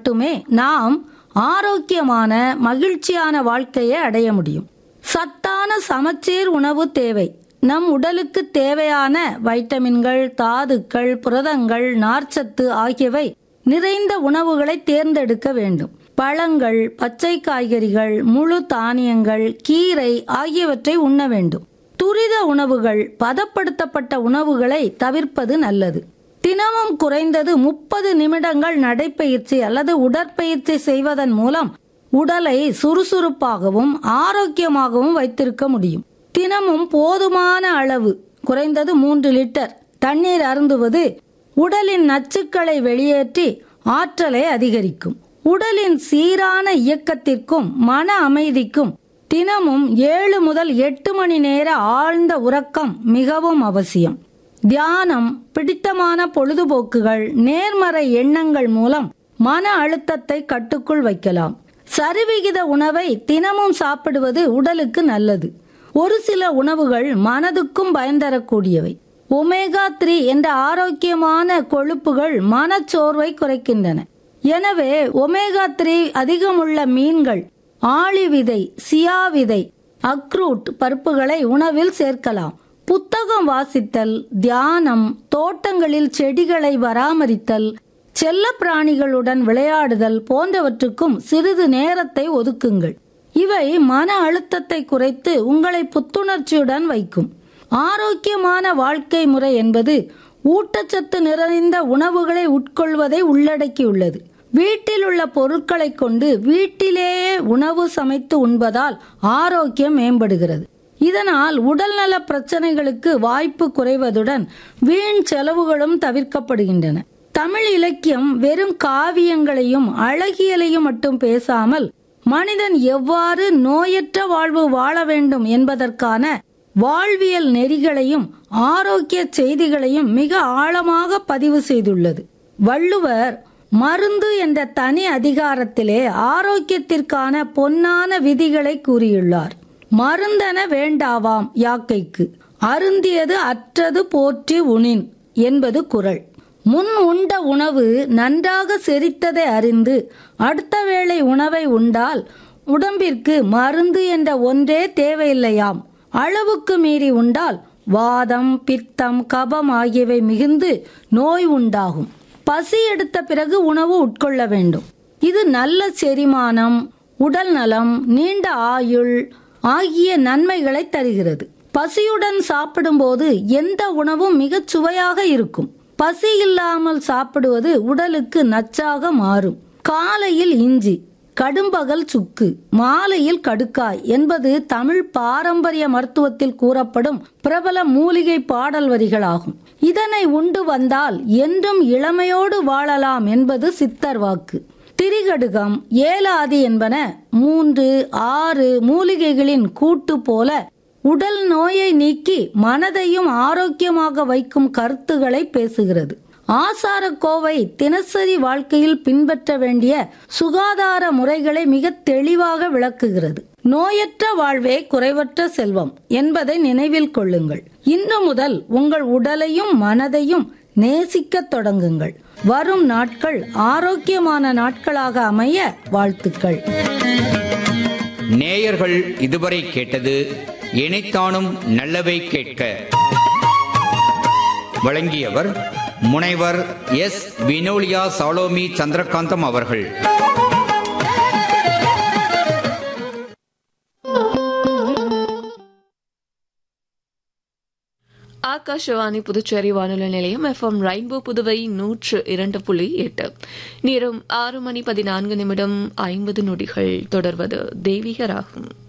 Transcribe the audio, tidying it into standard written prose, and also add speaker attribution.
Speaker 1: மட்டுமே நாம் ஆரோக்கியமான மகிழ்ச்சியான வாழ்க்கையை அடைய முடியும். சத்தான சமச்சீர் உணவு தேவை. நம் உடலுக்கு தேவையான வைட்டமின்கள், தாதுக்கள், புரதங்கள், நார்ச்சத்து ஆகியவை நிறைந்த உணவுகளை தேர்ந்தெடுக்க வேண்டும். பழங்கள், பச்சை காய்கறிகள், முழு தானியங்கள், கீரை ஆகியவற்றை உண்ண வேண்டும். துரித உணவுகள், பதப்படுத்தப்பட்ட உணவுகளை தவிர்ப்பது நல்லது. தினமும் குறைந்தது 30 நிமிடங்கள் நடைப்பயிற்சி அல்லது உடற்பயிற்சி செய்வதன் மூலம் உடலை சுறுசுறுப்பாகவும் ஆரோக்கியமாகவும் வைத்திருக்க முடியும். தினமும் போதுமான அளவு, குறைந்தது 3 லிட்டர் தண்ணீர் அருந்துவது உடலின் நச்சுக்களை வெளியேற்றி ஆற்றலை அதிகரிக்கும். உடலின் சீரான இயக்கத்திற்கும் மன அமைதிக்கும் தினமும் 7 முதல் 8 மணி நேர ஆழ்ந்த உறக்கம் மிகவும் அவசியம். தியானம், பிடித்தமான பொழுதுபோக்குகள், நேர்மறை எண்ணங்கள் மூலம் மன அழுத்தத்தை கட்டுக்குள் வைக்கலாம். சரிவிகித உணவை தினமும் சாப்பிடுவது உடலுக்கு நல்லது. ஒரு சில உணவுகள் மனதுக்கும் பயன் தரக்கூடியவை. ஒமேகா 3 என்ற ஆரோக்கியமான கொழுப்புகள் மனச்சோர்வை குறைக்கின்றன. எனவே ஒமேகா 3 அதிகமுள்ள மீன்கள், ஆளி விதை, சியா விதை, அக்ரூட் பருப்புகளை உணவில் சேர்க்கலாம். புத்தகம் வாசித்தல், தியானம், தோட்டங்களில் செடிகளை பராமரித்தல், செல்ல பிராணிகளுடன் விளையாடுதல் போன்றவற்றுக்கும் சிறிது நேரத்தை ஒதுக்குங்கள். இவை மன அழுத்தத்தை குறைத்து உங்களை புத்துணர்ச்சியுடன் வைக்கும். ஆரோக்கியமான வாழ்க்கை முறை என்பது ஊட்டச்சத்து நிறைந்த உணவுகளை உட்கொள்வதை உள்ளடக்கியுள்ளது. வீட்டில் உள்ள பொருட்களை கொண்டு வீட்டிலேயே உணவு சமைத்து உண்பதால் ஆரோக்கியம் மேம்படுகிறது. இதனால் உடல்நல பிரச்சனைகளுக்கு வாய்ப்பு குறைவதுடன் வீண் செலவுகளும் தவிர்க்கப்படுகின்றன. தமிழ் இலக்கியம் வெறும் காவியங்களையும் அழகியலையும் மட்டும் பேசாமல் மனிதன் எவ்வாறு நோயற்ற வாழ்வு வாழ வேண்டும் என்பதற்கான வாழ்வியல் நெறிகளையும் ஆரோக்கிய செய்திகளையும் மிக ஆழமாக பதிவு செய்துள்ளது. வள்ளுவர் மருந்து என்ற தனி அதிகாரத்திலே ஆரோக்கியத்திற்கான பொன்னான விதிகளை கூறியுள்ளார். மருந்தென வேண்டாவாம் யாக்கைக்கு, அருந்தியது அற்றது போற்றி உணின் என்பது குறள். முன் உண்ட உணவு நன்றாக செரித்ததை அறிந்து அடுத்த வேளை உணவை உண்டால் உடம்பிற்கு மருந்து என்ற ஒன்றே தேவையில்லையாம். அளவுக்கு மீறி உண்டால் வாதம், பித்தம், கபம் ஆகியவை மிகுந்து நோய் உண்டாகும். பசி எடுத்த பிறகு உணவு உட்கொள்ள வேண்டும். இது நல்ல செரிமானம், உடல் நலம், நீண்ட ஆயுள் ஆகிய நன்மைகளை தருகிறது. பசியுடன் சாப்பிடும்போது எந்த உணவும் மிகச் சுவையாக இருக்கும். பசி இல்லாமல் சாப்பிடுவது உடலுக்கு நச்சாக மாறும். காலையில் இஞ்சி, கடும்பகல் சுக்கு, மாலையில் கடுக்காய் என்பது தமிழ் பாரம்பரிய மருத்துவத்தில் கூறப்படும் பிரபல மூலிகை பாடல் வரிகளாகும். இதனை உண்டு வந்தால் என்றும் இளமையோடு வாழலாம் என்பது சித்தர் வாக்கு. திரிகடுகம், ஏலாதி என்பன 3, 6 மூலிகைகளின் கூட்டு போல உடல் நோயை நீக்கி மனதையும் ஆரோக்கியமாக வைக்கும் கருத்துக்களை பேசுகிறது. ஆசாரக்கோவை தினசரி வாழ்க்கையில் பின்பற்ற வேண்டிய சுகாதார முறைகளை மிக தெளிவாக விளக்குகிறது. நோயற்ற வாழ்வே குறைவற்ற செல்வம் என்பதை நினைவில் கொள்ளுங்கள். இன்று முதல் உங்கள் உடலையும் மனதையும் நேசிக்க தொடங்குங்கள். வரும் நாட்கள் ஆரோக்கியமான நாட்களாக அமைய வாழ்த்துக்கள்.
Speaker 2: நேயர்கள் இதுவரை கேட்டது இணைத்தானும் நல்லவை கேட்க. வழங்கியவர் முனைவர் எஸ். வினோலியா சாலோமி சந்திரகாந்தம் அவர்கள்.
Speaker 3: ஆகாஷவாணி புதுச்சேரி வானொலி நிலையம் FM ரெயின்போ புதுவை 102.8. நேரம் 6 மணி 14 நிமிடம் 50 நொடிகள். தொடர்வது தெய்வீக ராகம்.